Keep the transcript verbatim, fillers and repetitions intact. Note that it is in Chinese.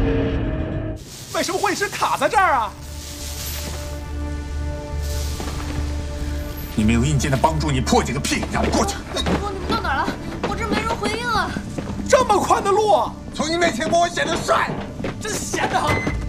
为什么会一直卡在这儿啊？ 你没有硬件的帮助，你破解个屁！让我过去。 哥，你们到哪儿了？我这没人回应啊！ 这么宽的路， 从你面前摸我显得帅， 真闲得很。